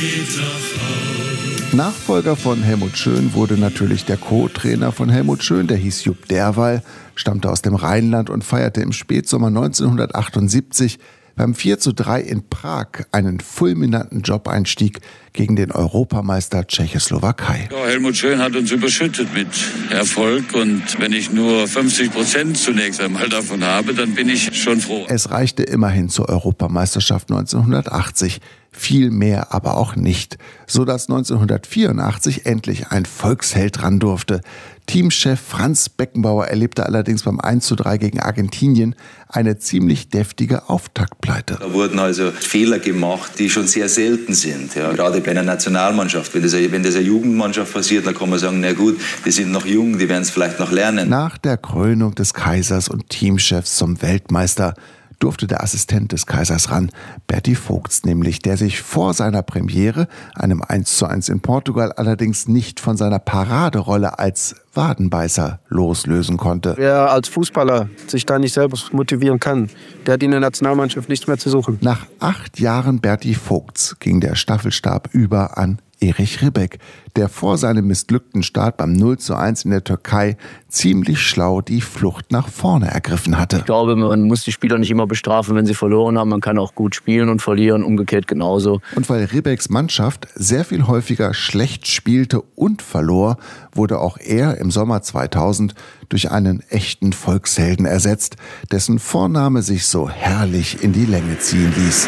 Nachfolger von Helmut Schön wurde natürlich der Co-Trainer von Helmut Schön, der hieß Jupp Derwall, stammte aus dem Rheinland und feierte im Spätsommer 1978 beim 4:3 in Prag einen fulminanten Job-Einstieg gegen den Europameister Tschechoslowakei. Ja, Helmut Schön hat uns überschüttet mit Erfolg und wenn ich nur 50% zunächst einmal davon habe, dann bin ich schon froh. Es reichte immerhin zur Europameisterschaft 1980. Viel mehr aber auch nicht, sodass 1984 endlich ein Volksheld ran durfte. Teamchef Franz Beckenbauer erlebte allerdings beim 1:3 gegen Argentinien eine ziemlich deftige Auftaktpleite. Da wurden also Fehler gemacht, die schon sehr selten sind. Ja, gerade bei einer Nationalmannschaft. Wenn das eine Jugendmannschaft passiert, dann kann man sagen, na gut, die sind noch jung, die werden es vielleicht noch lernen. Nach der Krönung des Kaisers und Teamchefs zum Weltmeister durfte der Assistent des Kaisers ran, Berti Vogts nämlich, der sich vor seiner Premiere, einem 1:1 in Portugal, allerdings nicht von seiner Paraderolle als Wadenbeißer loslösen konnte. Wer als Fußballer sich da nicht selber motivieren kann, der hat in der Nationalmannschaft nichts mehr zu suchen. Nach 8 Jahren Berti Vogts ging der Staffelstab über an Erich Ribbeck, der vor seinem missglückten Start beim 0:1 in der Türkei ziemlich schlau die Flucht nach vorne ergriffen hatte. Ich glaube, man muss die Spieler nicht immer bestrafen, wenn sie verloren haben. Man kann auch gut spielen und verlieren, umgekehrt genauso. Und weil Ribbecks Mannschaft sehr viel häufiger schlecht spielte und verlor, wurde auch er im Sommer 2000 durch einen echten Volkshelden ersetzt, dessen Vorname sich so herrlich in die Länge ziehen ließ.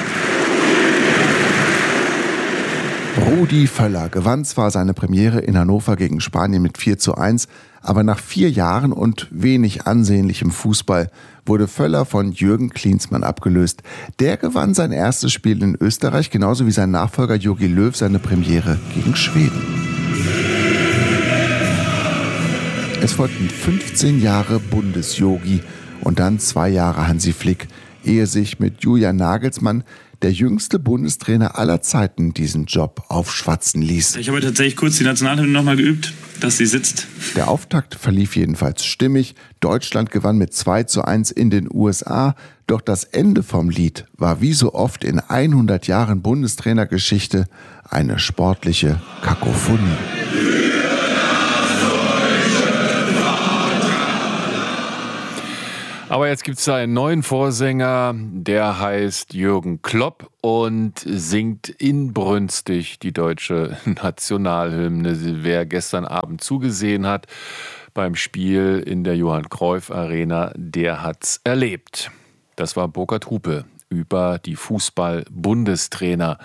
Rudi Völler gewann zwar seine Premiere in Hannover gegen Spanien mit 4:1, aber nach 4 Jahren und wenig ansehnlichem Fußball wurde Völler von Jürgen Klinsmann abgelöst. Der gewann sein erstes Spiel in Österreich, genauso wie sein Nachfolger Jogi Löw seine Premiere gegen Schweden. Es folgten 15 Jahre Bundesjogi und dann 2 Jahre Hansi Flick, ehe sich mit Julian Nagelsmann der jüngste Bundestrainer aller Zeiten diesen Job aufschwatzen ließ. Ich habe tatsächlich kurz die Nationalhymne nochmal geübt, dass sie sitzt. Der Auftakt verlief jedenfalls stimmig. Deutschland gewann mit 2:1 in den USA. Doch das Ende vom Lied war wie so oft in 100 Jahren Bundestrainergeschichte eine sportliche Kakophonie. Aber jetzt gibt es einen neuen Vorsänger, der heißt Jürgen Klopp und singt inbrünstig die deutsche Nationalhymne. Wer gestern Abend zugesehen hat beim Spiel in der Johann-Cruyff-Arena, der hat's erlebt. Das war Burkhard Hupe über die Fußball-Bundestrainer.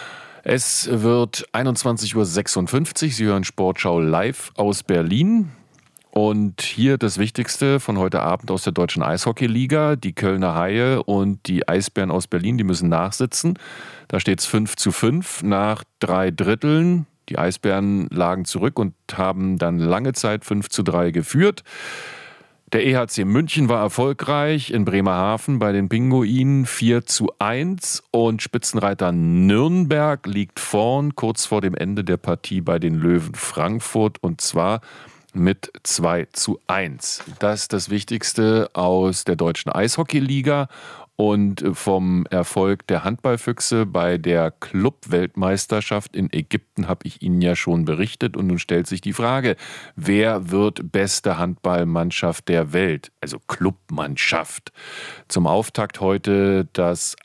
Es wird 21:56 Uhr. Sie hören Sportschau live aus Berlin. Und hier das Wichtigste von heute Abend aus der Deutschen Eishockeyliga. Die Kölner Haie und die Eisbären aus Berlin, die müssen nachsitzen. Da steht es 5:5 nach 3 Dritteln. Die Eisbären lagen zurück und haben dann lange Zeit 5:3 geführt. Der EHC München war erfolgreich in Bremerhaven bei den Pinguinen 4:1 und Spitzenreiter Nürnberg liegt vorn kurz vor dem Ende der Partie bei den Löwen Frankfurt und zwar mit 2:1. Das ist das Wichtigste aus der Deutschen Eishockeyliga und vom Erfolg der Handballfüchse bei der Club-Weltmeisterschaft in Ägypten habe ich Ihnen ja schon berichtet. Und nun stellt sich die Frage, wer wird beste Handballmannschaft der Welt, also Clubmannschaft? Zum Auftakt heute das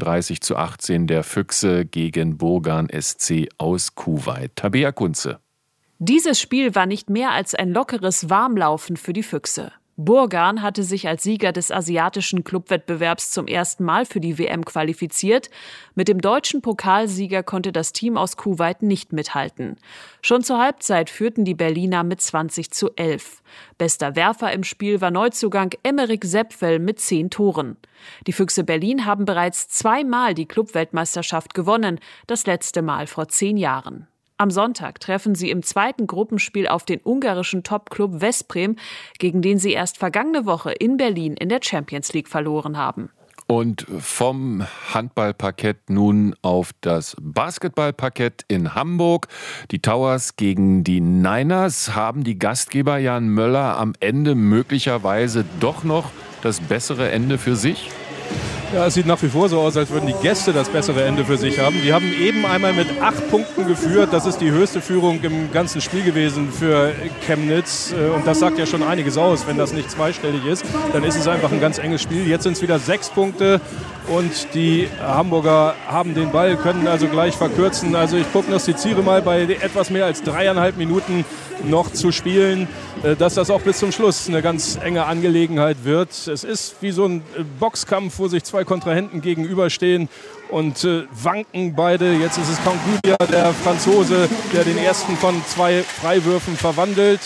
38:18 der Füchse gegen Burgan SC aus Kuwait. Tabea Kunze. Dieses Spiel war nicht mehr als ein lockeres Warmlaufen für die Füchse. Burgan hatte sich als Sieger des asiatischen Clubwettbewerbs zum ersten Mal für die WM qualifiziert. Mit dem deutschen Pokalsieger konnte das Team aus Kuwait nicht mithalten. Schon zur Halbzeit führten die Berliner mit 20:11. Bester Werfer im Spiel war Neuzugang Emeric Sepfel mit 10 Toren. Die Füchse Berlin haben bereits 2-mal die Clubweltmeisterschaft gewonnen, das letzte Mal vor 10 Jahren. Am Sonntag treffen sie im zweiten Gruppenspiel auf den ungarischen Top-Club Veszprém, gegen den sie erst vergangene Woche in Berlin in der Champions League verloren haben. Und vom Handballparkett nun auf das Basketballparkett in Hamburg. Die Towers gegen die Niners. Haben die Gastgeber Jan Möller am Ende möglicherweise doch noch das bessere Ende für sich? Ja, es sieht nach wie vor so aus, als würden die Gäste das bessere Ende für sich haben. Die haben eben einmal mit 8 Punkten geführt. Das ist die höchste Führung im ganzen Spiel gewesen für Chemnitz. Und das sagt ja schon einiges aus. Wenn das nicht zweistellig ist, dann ist es einfach ein ganz enges Spiel. Jetzt sind es wieder 6 Punkte und die Hamburger haben den Ball, können also gleich verkürzen. Also ich prognostiziere mal bei etwas mehr als 3,5 Minuten noch zu spielen, dass das auch bis zum Schluss eine ganz enge Angelegenheit wird. Es ist wie so ein Boxkampf, wo sich 2 Kontrahenten gegenüberstehen und wanken beide. Jetzt ist es Kangudia, der Franzose, der den ersten von 2 Freiwürfen verwandelt.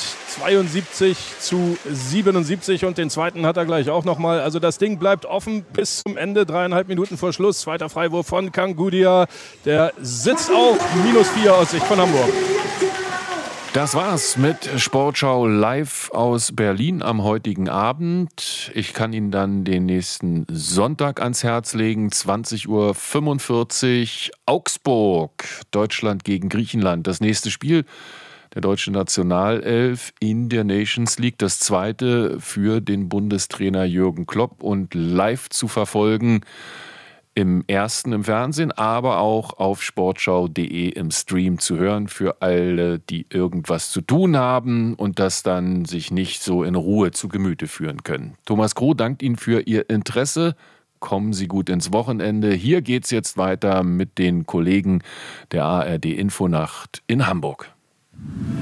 72-77 und den zweiten hat er gleich auch nochmal. Also das Ding bleibt offen bis zum Ende, 3,5 Minuten vor Schluss. Zweiter Freiwurf von Kangudia, der sitzt auch, -4 aus Sicht von Hamburg. Das war's mit Sportschau live aus Berlin am heutigen Abend. Ich kann Ihnen dann den nächsten Sonntag ans Herz legen, 20:45 Uhr, Augsburg, Deutschland gegen Griechenland. Das nächste Spiel der deutschen Nationalelf in der Nations League, das zweite für den Bundestrainer Jürgen Klopp und live zu verfolgen. Im Fernsehen, aber auch auf sportschau.de im Stream zu hören für alle, die irgendwas zu tun haben und das dann sich nicht so in Ruhe zu Gemüte führen können. Thomas Kroh dankt Ihnen für Ihr Interesse. Kommen Sie gut ins Wochenende. Hier geht's jetzt weiter mit den Kollegen der ARD Infonacht in Hamburg.